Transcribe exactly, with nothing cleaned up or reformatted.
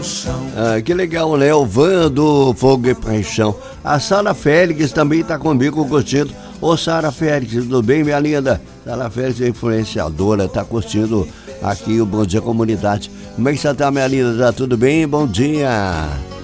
Ah, que legal, né? O Van do Fogo e Paixão. A Sara Félix também tá comigo curtindo. Ô Sara Félix, tudo bem, minha linda? Sara Félix é influenciadora, tá curtindo aqui o Bom Dia Comunidade. Como é que você tá, minha linda? Tá tudo bem? Bom dia!